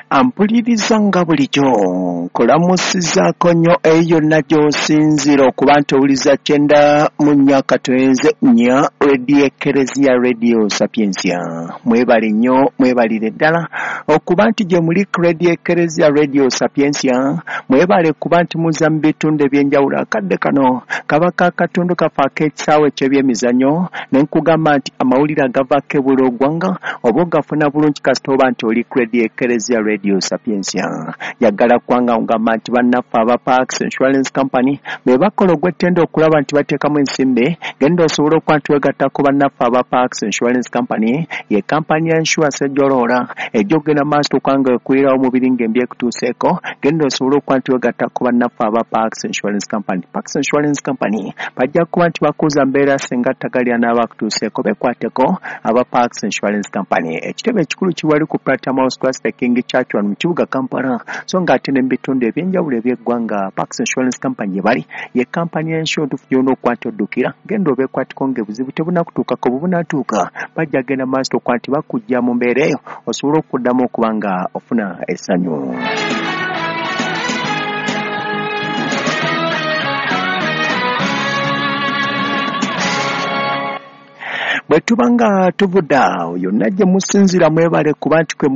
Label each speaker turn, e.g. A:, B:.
A: Ampuliriza nga bulijjo kulamusizaako nnyo eyo yonna gy'osinzira okuba nti owuliza 90.4 Radio Eklezia Radio Sapiensia. Mwebale nnyo, mwebalire ddala okuba nti gye muli Radio Eklezia Radio Sapiensia. Mwebale kuba nti muza mu bitundu eby'enjawulo. Akadde kano kabaka akatundu kafa ak'ekisaawe eky'ebyemizannyo ne nkugamba nti amawulire agavaako ebula oggwanga oba ogafuna bulungi kasita oba nti oli Radio Eklezia Radio Sapiensia. Yagala kwanga ngamba nti bannaffe aba Parks Insurance Company be bakola ogw'ettendo okulaba nti bateekamu ensimbe genda osobola okuba nti wegattako bannaffe aba Parks Insurance Company ye kampani ya insurance ejjoloola ejjogenda maaso okwanga ekwirawo omubiri ng'embi ekutuuseeko genda osobola okuba nti wegattako bannaffe aba Parks Insurance Company. Parks Insurance Company bajja kuba nti bakuuza mbeera singa ttagalya n'abakutuuseeko bekwateko aba Parks Insurance Company. Ekitebe ekikulu kiwali ku Platinum House Class the King Church wano mu kibuga Kampala so ng'ate ne mu bitundu eby'enjawulo eby'eggwanga Parks Insurance Company bali ye kampani ya insurance gy'olina okuba nti oddukira genda obeekwatiko ng'ebuzibu tebunakutuukako bwe bunatuuka bajja genda maaso okuba nti bakujja mu mbeera eyo osobola okuddamu okuba nga ofuna essanyu. Bwe tuba nga tuvudde awo yonna gye musinzira mwebale kuba nti